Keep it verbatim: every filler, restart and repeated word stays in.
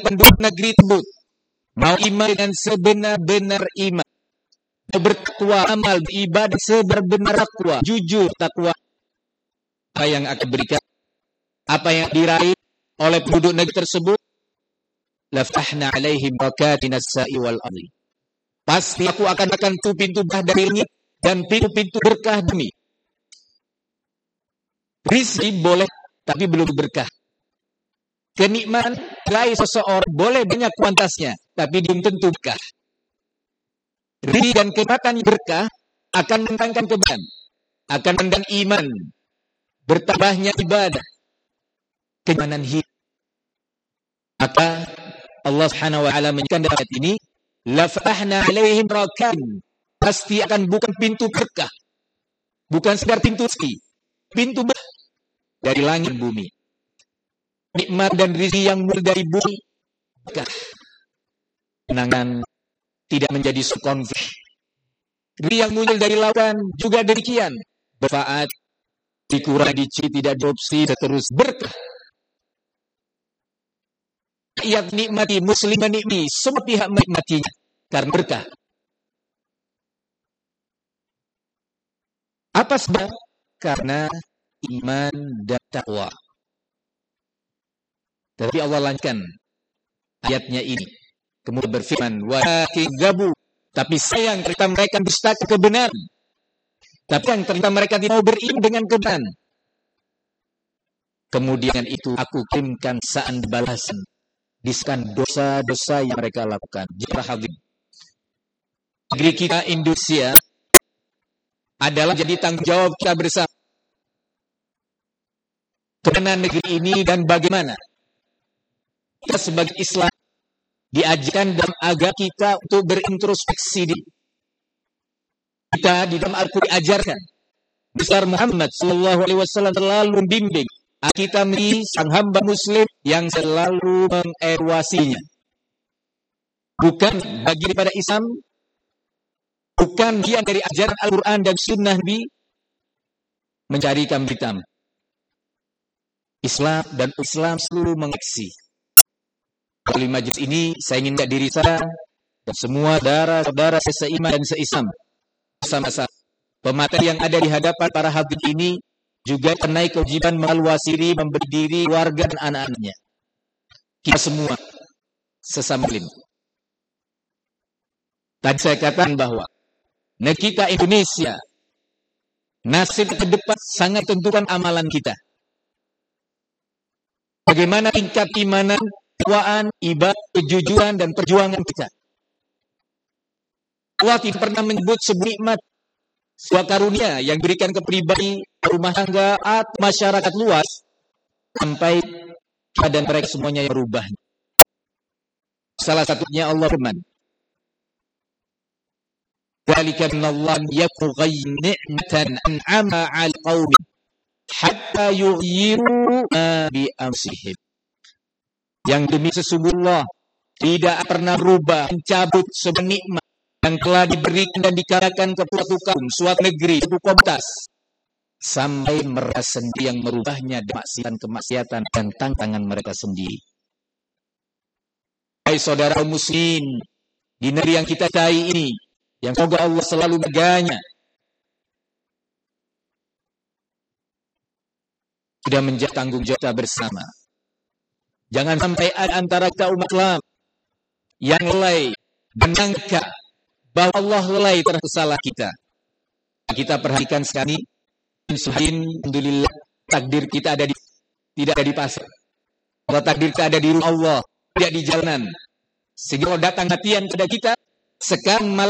penduduk negeri tersebut mau iman dengan sebenar-benar iman, mau bertakwa, amal, beribadah sebenar-benar takwa, jujur takwa, apa yang akan berikan, apa yang diraih oleh penduduk negeri tersebut, laftahna alaihim barakatin as-sa'i wal ardi. Pasti aku akan akan pintu-pintu berkah dari langit dan pintu-pintu berkah demi. Rizki boleh, tapi belum berkah. Kenikmatan raih seseorang boleh banyak kuantitasnya, tapi belum tentu berkah. Rizki dan kenikmatan berkah akan mendatangkan kebaikan, akan mendatangkan iman, bertambahnya ibadah, kenyamanan hidup. Maka Allah Subhanahu wa taala menyebutkan dalam ayat ini, la fatahna alaihim barakatin, pasti akan bukan pintu berkah, bukan sekedar pintu rezeki, pintu berkah dari langit bumi. Nikmat dan rezeki yang muncul dari bumi, berkah. Kenangan tidak menjadi konflik. Rezeki yang muncul dari lautan juga demikian, bermanfaat, dikurangi, dicuri, tidak diopsi, terus berkah. Rakyat nikmati, muslim menikmati, semua pihak menikmatinya karena berkah. Apa sebab? Karena iman dan takwa. Tapi Allah lanjutkan ayatnya ini, kemudian berfirman, walakin gabu, tapi sayang ternyata mereka dusta kebenaran. Tapi yang ternyata mereka tidak mau beriman dengan kebenaran. Kemudian itu aku kirimkan saan balasan, diskan dosa-dosa yang mereka lakukan. Jika hadir negeri kita Indonesia adalah jadi tanggung jawab kita bersama. Kemana negeri ini dan bagaimana kita sebagai Islam diajarkan dalam agama kita untuk berintrospeksi diri. Kita di dalam Al-Quran diajarkan, besar Muhammad Sallallahu Alaihi Wasallam selalu membimbing kita menjadi sang hamba Muslim yang selalu mengevaluasinya. Bukan bagi daripada Islam, bukan dia dari ajaran Al-Quran dan Sunnah Nabi mencari kambing hitam. Islam dan Islam selalu mengeksi. Di majelis ini saya ingin diri saya dan semua saudara-saudara seiman dan seislam bersama-sama pemateri yang ada di hadapan para hadirin ini juga kenai kewajiban mengevaluasi diri, memberi diri warga dan anak-anaknya. Kita semua sesama muslim. Tadi saya katakan bahwa negeri kita Indonesia, nasib ke depan sangat tentukan amalan kita. Bagaimana tingkat imanan, takwaan, ibadah, kejujuran dan perjuangan kita. Allah tidak pernah menyebut sebuah nikmat, sebuah karunia yang diberikan ke pribadi, rumah tangga, atau masyarakat luas sampai keadaan mereka semuanya yang berubah. Salah satunya Allah firman, "Dzalika minallah yaqghayyin ni'matan an'ama 'ala qaumin hatta yughyiru ma bi anfusihim." Yang demi sesungguhnya tidak pernah berubah, mencabut sebuah nikmat yang telah diberikan dan dikatakan kepada suatu kaum, suatu negeri, suatu komunitas, sampai merasa sendiri yang merubahnya dengan kemaksiatan dan tantangan mereka sendiri. Hai saudara muslim di negeri yang kita cintai ini, yang semoga Allah selalu menjaganya, sudah menjadi tanggung jawab kita bersama. Jangan sampai ada antara kita umat Islam yang lalai menyangka bahwa Allah lalai terhadap kesalahan kita. Kita perhatikan sekali, alhamdulillah takdir kita ada di tidak ada di pasar. Kalau takdir kita ada di rumah Allah, tidak di jalanan. Sehingga kalau datang kematian pada kita, sekarang malah